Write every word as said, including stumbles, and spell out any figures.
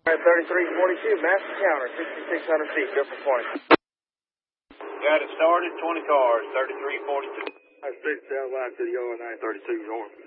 thirty-three forty-two, master counter, sixty-six hundred feet, good for twenty. Got it started, twenty cars, thirty-three forty-two. I six down line to the yard, nine thirty-two, north.